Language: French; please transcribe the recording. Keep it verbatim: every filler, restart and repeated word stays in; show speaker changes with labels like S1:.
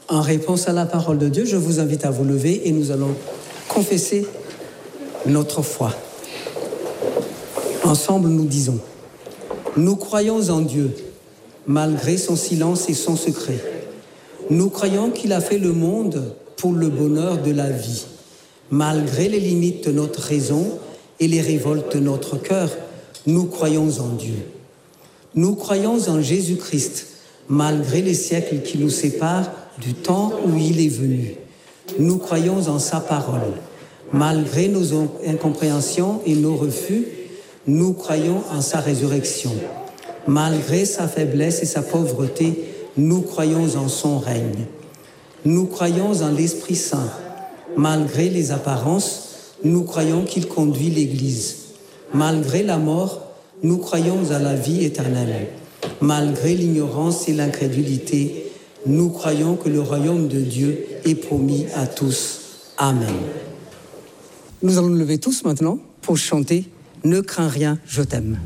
S1: En réponse à la parole de Dieu, je vous invite à vous lever et nous allons confesser notre foi. Ensemble, nous disons, nous croyons en Dieu, malgré son silence et son secret. Nous croyons qu'il a fait le monde pour le bonheur de la vie, malgré les limites de notre raison et les révoltes de notre cœur. Nous croyons en Dieu. Nous croyons en Jésus-Christ, malgré les siècles qui nous séparent du temps où il est venu. Nous croyons en sa parole. Malgré nos incompréhensions et nos refus, nous croyons en sa résurrection. Malgré sa faiblesse et sa pauvreté, nous croyons en son règne. Nous croyons en l'Esprit Saint. Malgré les apparences, nous croyons qu'il conduit l'Église. Malgré la mort, nous croyons à la vie éternelle. Malgré l'ignorance et l'incrédulité, nous croyons que le royaume de Dieu est promis à tous. Amen. Nous allons nous lever tous maintenant pour chanter « Ne crains rien, je t'aime ».